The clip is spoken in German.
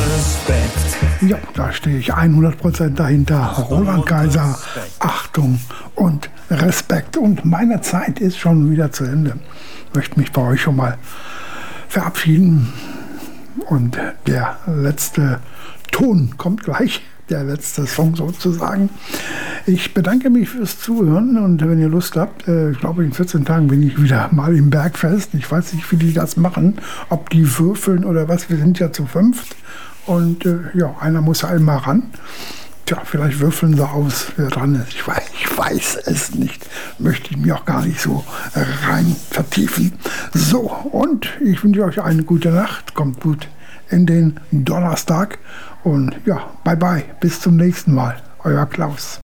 Ja, da stehe ich 100% dahinter. Roland Kaiser, Achtung und Respekt. Und meine Zeit ist schon wieder zu Ende. Ich möchte mich bei euch schon mal verabschieden. Und der letzte Ton kommt gleich. Der letzte Song sozusagen. Ich bedanke mich fürs Zuhören und wenn ihr Lust habt, ich glaube in 14 Tagen bin ich wieder mal im Bergfest. Ich weiß nicht, wie die das machen, ob die würfeln oder was. Wir sind ja zu 5 und ja, einer muss einmal ran. Tja, vielleicht würfeln sie aus, wer dran ist. Ich weiß es nicht. Möchte ich mir auch gar nicht so rein vertiefen. So, und ich wünsche euch eine gute Nacht. Kommt gut in den Donnerstag. Und ja, bye bye. Bis zum nächsten Mal. Euer Klaus.